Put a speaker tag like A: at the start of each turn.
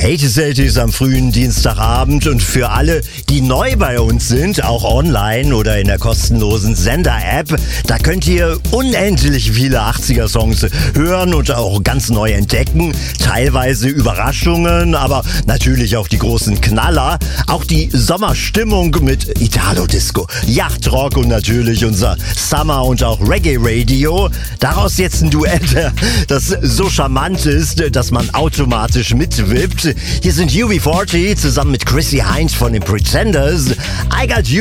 A: 80s am frühen Dienstagabend und für alle, die neu bei uns sind, auch online oder in der kostenlosen Sender-App, da könnt ihr unendlich viele 80er-Songs hören und auch ganz neu entdecken. Teilweise Überraschungen, aber natürlich auch die großen Knaller. Auch die Sommerstimmung mit Italo-Disco, Yachtrock und natürlich unser Summer- und auch Reggae-Radio. Daraus jetzt ein Duett, das so charmant ist, dass man automatisch mitwippt. Hier sind UB40 zusammen mit Chrissy Hines von den Pretenders. I Got You.